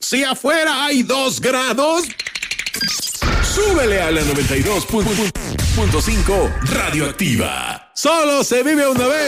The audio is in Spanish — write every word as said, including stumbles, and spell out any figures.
Si afuera hay dos grados, súbele a la noventa y dos punto cinco Radioactiva. Solo se vive una vez.